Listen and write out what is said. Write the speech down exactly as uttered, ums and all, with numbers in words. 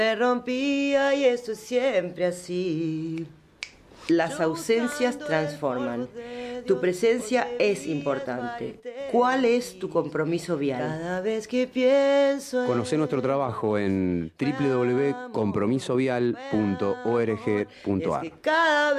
Se rompía y esto es siempre así. Las ausencias transforman. Tu presencia es importante. ¿Cuál es tu compromiso vial? Cada vez que pienso en... Conocé nuestro trabajo en doble u doble u doble u punto compromiso vial punto org punto a r.